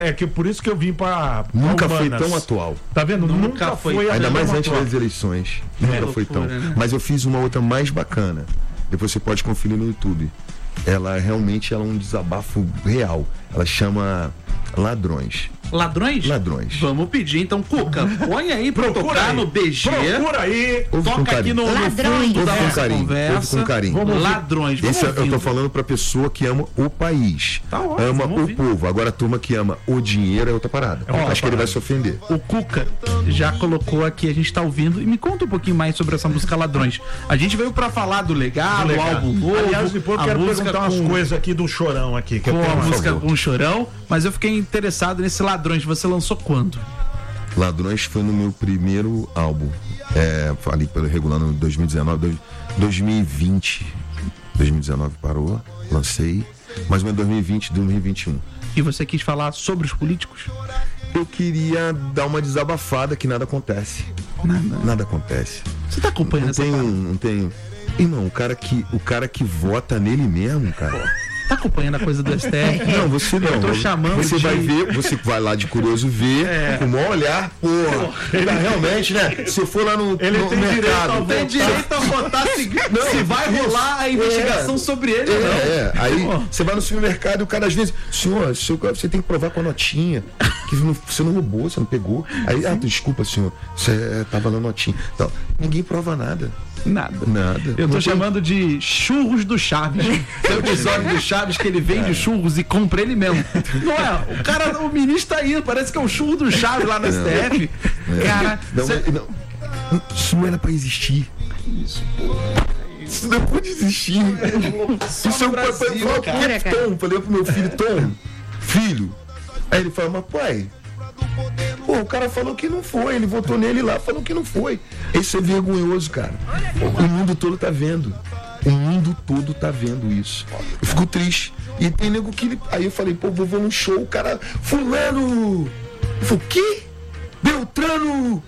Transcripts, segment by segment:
É que por isso que eu vim para Nunca foi tão atual. Tá vendo? Nunca foi ainda mais antes atual. das eleições. Nunca foi tão. Né? Mas eu fiz uma outra mais bacana. Depois você pode conferir no YouTube. Ela realmente é um desabafo real. Ela chama Ladrões. Ladrões? Ladrões. Vamos pedir então, Cuca, põe aí pra tocar aí. no BG. Procura aí. Toca aqui no fundo da nossa conversa. Com carinho. Ladrões. Esse eu tô falando pra pessoa que ama o país. Tá ótimo, ama vamos o ouvir. povo. Agora a turma que ama o dinheiro é outra parada. Acho que ele vai se ofender. O Cuca já colocou aqui, a gente tá ouvindo. E me conta um pouquinho mais sobre essa música Ladrões. A gente veio pra falar do legado, do álbum novo. Aliás, depois eu a quero música perguntar umas com- coisas aqui do Chorão aqui. Que eu Com tenho a uma- música com o Chorão. Mas eu fiquei interessado nesse Ladrões. Você lançou quando? Ladrões foi no meu primeiro álbum. Falei pelo regulando em 2019, 2020. 2019 parou, lancei. Mais ou menos 2020, 2021. E você quis falar sobre os políticos? Eu queria dar uma desabafada que nada acontece. Nada acontece. Você tá acompanhando essa parada? Não tenho. Irmão, o cara que vota nele mesmo, cara. Tá acompanhando a coisa do STF? Não, você não. Eu tô chamando você de... vai ver, você vai lá de curioso ver, com o maior olhar, realmente, né? Se for lá no, Ele no tem direito mercado. ao Tem direito a votar se vai rolar a investigação sobre ele ou não. Aí você vai no supermercado e o cara às vezes, senhor, você tem que provar com a notinha que você não roubou, você não pegou. Aí, desculpa, senhor, você tava na notinha. Então, ninguém prova nada. Nada. Eu tô Não tem- chamando de churros do Chaves. Tem o episódio do Chaves que ele vende churros e compra ele mesmo. Não é? O ministro tá aí, parece que é o churro do Chaves lá no STF. Cara, Isso não era pra existir. Isso não pode existir. Isso é o pai falou, Tom, falei pro meu filho, Tom, filho. Aí ele fala, mas pai, o cara falou que não foi, ele votou nele lá, falou que não foi. Isso é vergonhoso, cara. O mundo todo tá vendo. O mundo todo tá vendo isso. Eu fico triste. E tem nego que... Aí eu falei, vou num show, o cara... Fulano! Eu falei, o quê? Beltrano!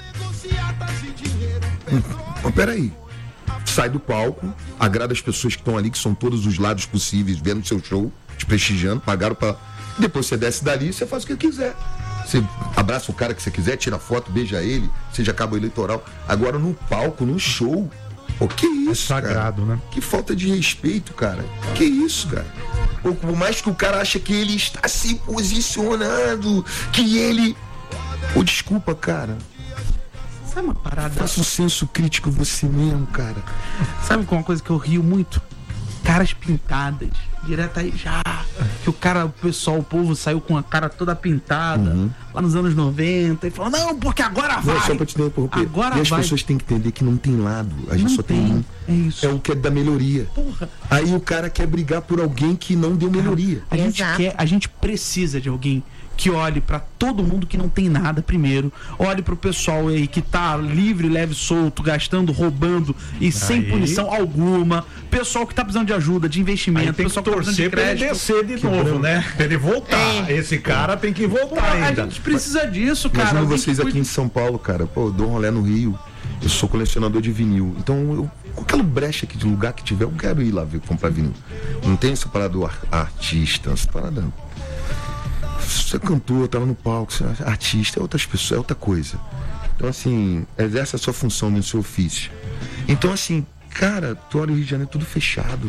Mas peraí. Sai do palco, agrada as pessoas que estão ali, que são todos os lados possíveis, vendo seu show, te prestigiando, pagaram pra... Depois você desce dali e você faz o que quiser. Você abraça o cara que você quiser, tira foto, beija ele, seja cabo eleitoral. Agora no palco, no show, que isso, sagrado, cara? né? Que falta de respeito, cara. Que isso, cara? Por mais que o cara ache que ele está se posicionando, que ele... desculpa, cara. sabe uma parada? Faça um senso crítico você mesmo, cara. Sabe com uma coisa que eu rio muito? Caras pintadas. Direto aí já. Que o povo saiu com a cara toda pintada lá nos anos 90 e falou, não, porque agora vai. Não, só pra te interromper. Agora e as vai. pessoas têm que entender que não tem lado. A gente Não só tem um. É isso. É o que é da melhoria. Porra. Aí o cara quer brigar por alguém que não deu melhoria. A gente precisa de alguém que olhe pra todo mundo que não tem nada primeiro, olhe pro pessoal aí que tá livre, leve, solto, gastando, roubando e sem punição alguma, pessoal que tá precisando de ajuda, de investimento, Aí tem que pessoal que tá precisando de torcer pra ele crédito. descer de novo, né? Pra ele voltar. Esse cara tem que voltar A ainda. gente precisa disso, cara. Imagina Alguém vocês que aqui cuide- em São Paulo, cara. Eu dou um rolê no Rio. Eu sou colecionador de vinil. Então, qualquer brecha aqui de lugar que tiver, eu quero ir lá ver, comprar vinil. Não tem essa parada do artista, essa parada. Você é cantor, tava no palco, você é artista, é outras pessoas, é outra coisa. Então, assim, exerce a sua função no seu ofício. Então, assim, cara, tu olha o Rio de Janeiro tudo fechado.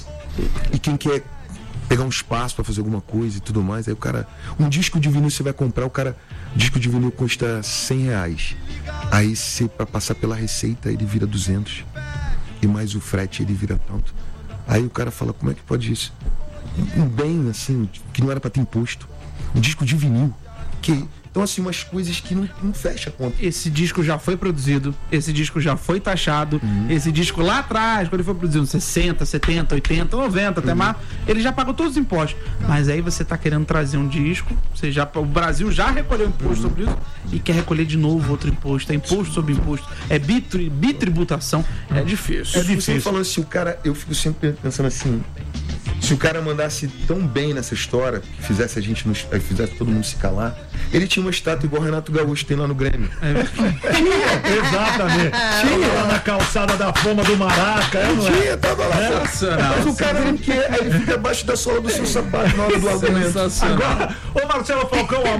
E quem quer pegar um espaço pra fazer alguma coisa e tudo mais, aí o cara... Um disco de vinil você vai comprar, disco de vinil custa R$100. Aí você, pra passar pela receita, ele vira 200. E mais o frete, ele vira tanto. Aí o cara fala, como é que pode isso? Um bem, assim, que não era pra ter imposto. Um disco de vinil. Então, assim, umas coisas que não fecha a conta. Esse disco já foi produzido, esse disco já foi taxado, esse disco lá atrás, quando ele foi produzido 60, 70, 80, 90 até mais, ele já pagou todos os impostos. Mas aí você tá querendo trazer um disco, o Brasil já recolheu imposto sobre isso e quer recolher de novo outro imposto. É imposto sobre imposto, é bitributação, é difícil. É difícil. Você falou assim, o cara, eu fico sempre pensando assim, Se o cara mandasse tão bem nessa história, que fizesse fizesse todo mundo se calar, ele tinha uma estátua igual o Renato Gaúcho tem lá no Grêmio. Exatamente. Tinha lá na calçada da Fama do Maraca. Tinha, tava lá. Mas o cara não quer, aí ele fica abaixo da sola do seu sapato na hora do argumento. Agora, ô Marcelo Falcão,